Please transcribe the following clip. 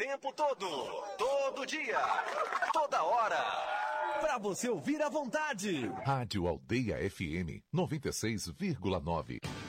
tempo todo, todo dia, toda hora. Pra você ouvir à vontade. Rádio Aldeia FM 96,9.